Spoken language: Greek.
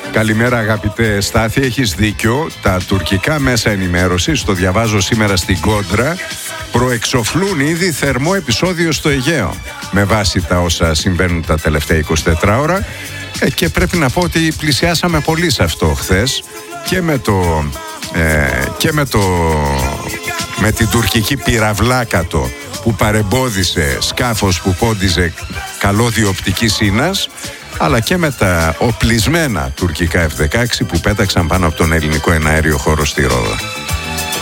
Καλημέρα αγαπητέ Στάθη, έχεις δίκιο. Τα τουρκικά μέσα ενημέρωσης, το διαβάζω σήμερα στην Κόντρα, προεξοφλούν ήδη θερμό επεισόδιο στο Αιγαίο με βάση τα όσα συμβαίνουν τα τελευταία 24 ώρα και πρέπει να πω ότι πλησιάσαμε πολύ σε αυτό χθες με την τουρκική πυραυλάκατο που παρεμπόδισε σκάφος που πόντιζε καλώδιο οπτικής ίνας, αλλά και με τα οπλισμένα τουρκικά F-16 που πέταξαν πάνω από τον ελληνικό εναέριο χώρο στη Ρόδο.